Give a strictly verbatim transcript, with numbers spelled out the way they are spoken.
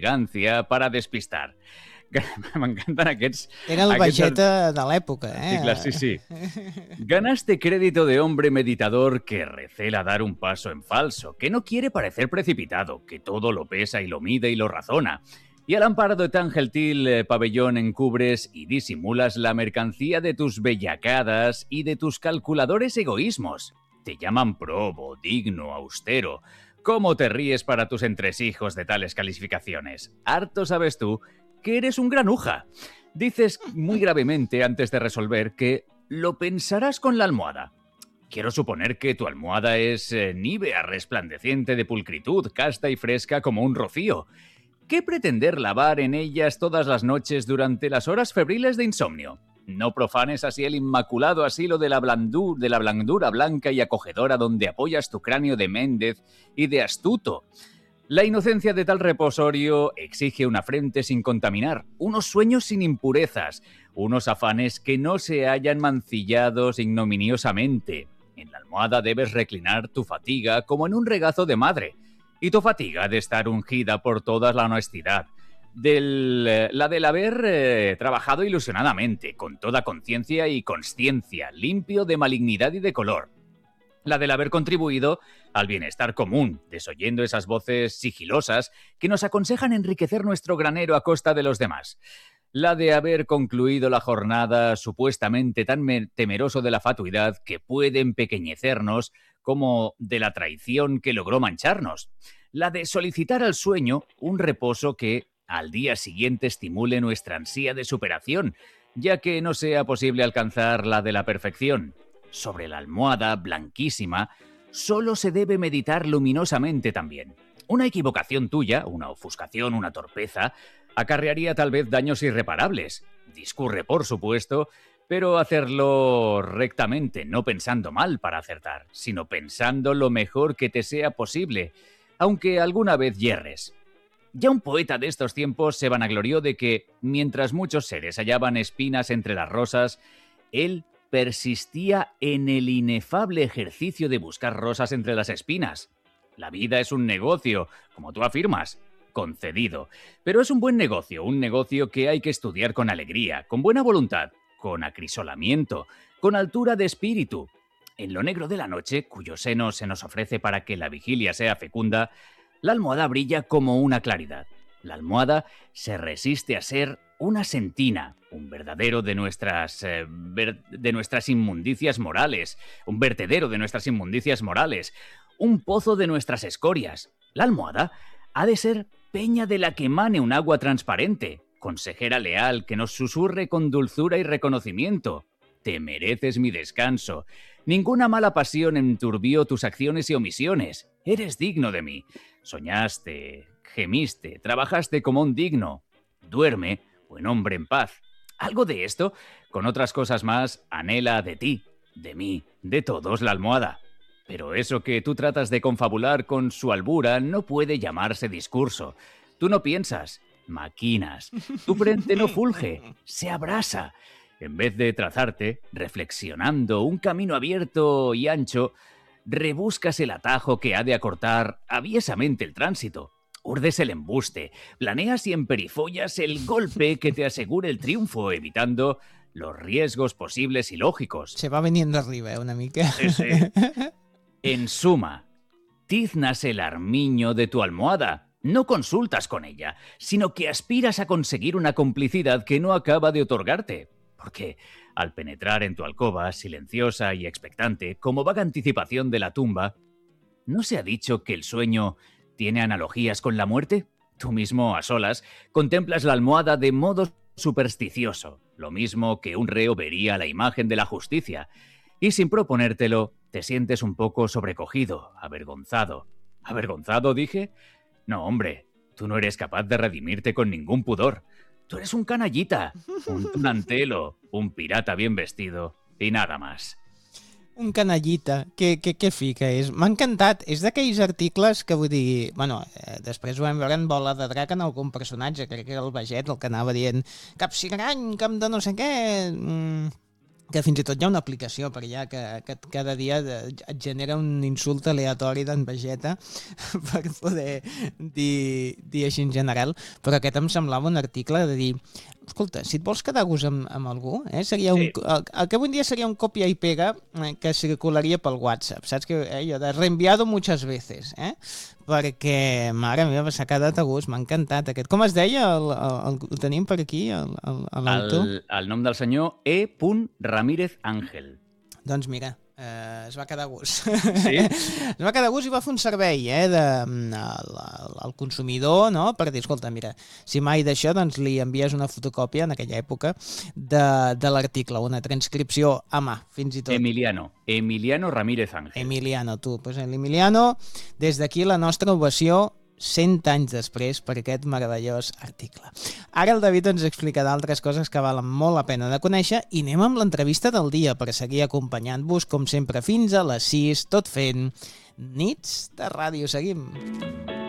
elegancia para despistar. M'encanten aquests... Era el Vegeta de l'època, eh? Sí, clar, sí, sí. Ganaste crédito de hombre meditador que recela dar un paso en falso, que no quiere parecer precipitado, que todo lo pesa y lo mide y lo razona. Y al amparo de tan gentil eh, pabellón encubres y disimulas la mercancía de tus bellacadas y de tus calculadores egoísmos. Te llaman probo, digno, austero. ¿Cómo te ríes para tus entresijos de tales calificaciones? Harto sabes tú que eres un granuja. Dices muy gravemente antes de resolver que lo pensarás con la almohada. Quiero suponer que tu almohada es eh, nívea, resplandeciente de pulcritud, casta y fresca como un rocío. ¿Qué pretender lavar en ellas todas las noches durante las horas febriles de insomnio? No profanes así el inmaculado asilo de la, blandu- de la blandura blanca y acogedora donde apoyas tu cráneo de Méndez y de astuto. La inocencia de tal reposorio exige una frente sin contaminar, unos sueños sin impurezas, unos afanes que no se hayan mancillados ignominiosamente. En la almohada debes reclinar tu fatiga como en un regazo de madre, y tu fatiga ha de estar ungida por toda la honestidad, del, eh, la del haber eh, trabajado ilusionadamente, con toda conciencia y consciencia, limpio de malignidad y de color. La del haber contribuido al bienestar común, desoyendo esas voces sigilosas que nos aconsejan enriquecer nuestro granero a costa de los demás. La de haber concluido la jornada supuestamente tan temeroso de la fatuidad que puede empequeñecernos como de la traición que logró mancharnos. La de solicitar al sueño un reposo que al día siguiente estimule nuestra ansia de superación, ya que no sea posible alcanzar la de la perfección. Sobre la almohada, blanquísima, solo se debe meditar luminosamente también. Una equivocación tuya, una ofuscación, una torpeza, acarrearía tal vez daños irreparables. Discurre, por supuesto, pero hacerlo rectamente, no pensando mal para acertar, sino pensando lo mejor que te sea posible, aunque alguna vez yerres. Ya un poeta de estos tiempos se vanaglorió de que, mientras muchos seres hallaban espinas entre las rosas, él persistía en el inefable ejercicio de buscar rosas entre las espinas. La vida es un negocio, como tú afirmas, concedido. Pero es un buen negocio, un negocio que hay que estudiar con alegría, con buena voluntad, con acrisolamiento, con altura de espíritu. En lo negro de la noche, cuyo seno se nos ofrece para que la vigilia sea fecunda, la almohada brilla como una claridad. La almohada se resiste a ser una sentina, un verdadero de nuestras, eh, ver, de nuestras inmundicias morales, un vertedero de nuestras inmundicias morales, un pozo de nuestras escorias. La almohada ha de ser peña de la que emane un agua transparente, consejera leal que nos susurre con dulzura y reconocimiento. Te mereces mi descanso. Ninguna mala pasión enturbió tus acciones y omisiones. Eres digno de mí. Soñaste, gemiste, trabajaste como un digno. Duerme, buen hombre en paz. Algo de esto, con otras cosas más, anhela de ti, de mí, de todos la almohada. Pero eso que tú tratas de confabular con su albura no puede llamarse discurso. Tú no piensas, maquinas. Tu frente no fulge, se abrasa. En vez de trazarte, reflexionando, un camino abierto y ancho, rebuscas el atajo que ha de acortar aviesamente el tránsito. Urdes el embuste, planeas y emperifollas el golpe que te asegure el triunfo, evitando los riesgos posibles y lógicos. Se va viniendo arriba, eh, una mica. Sí, sí. En suma, tiznas el armiño de tu almohada. No consultas con ella, sino que aspiras a conseguir una complicidad que no acaba de otorgarte. Porque al penetrar en tu alcoba, silenciosa y expectante, como vaga anticipación de la tumba, ¿no se ha dicho que el sueño tiene analogías con la muerte? Tú mismo, a solas, contemplas la almohada de modo supersticioso, lo mismo que un reo vería la imagen de la justicia, y sin proponértelo, te sientes un poco sobrecogido, avergonzado. ¿Avergonzado, dije? No, hombre, tú no eres capaz de redimirte con ningún pudor. Tú eres un canallita, un tunantelo, un pirata bien vestido i nada más. Un canallita, que, que, que fi que és? M'ha encantat, és d'aquells articles que vull dir, bueno, eh, després ho vam veure en Bola de Drac en algun personatge, crec que era el Veget el que anava dient capsigrany, cap de no sé què... Mm. que fins i tot hi ha una aplicació per allà que, que cada dia et genera un insult aleatori d'en Vegeta per poder dir, dir així en general, però aquest em semblava un article de dir, escolta, si et vols quedar a gust amb, amb algú, eh, seria un, sí. el, el que avui dia seria un copia i pega eh, que circularia pel WhatsApp, saps? Que, eh, jo de reenviado muchas veces, eh? Perquè, mare meva, s'ha quedat a gust, m'ha encantat aquest. Com es deia? El, el, el, el tenim per aquí, l'autor? El, el nom del senyor E. Ramírez Ángel. Doncs mira, eh, es va quedar a gust. Sí? Es va quedar a gust i va fer un servei eh, de, al, al consumidor, no? Per dir, escolta, mira, si mai d'això, doncs li envies una fotocòpia en aquella època de, de l'article, una transcripció a mà, fins i tot. Emiliano. Emiliano Ramírez Ángel. Emiliano, tu. Pues l'Emiliano, des d'aquí la nostra ovació cent anys després per aquest meravellós article. Ara el David ens explica d'altres coses que valen molt la pena de conèixer i anem amb l'entrevista del dia per seguir acompanyant-vos, com sempre, fins a les sis, tot fent nits de ràdio. Seguim.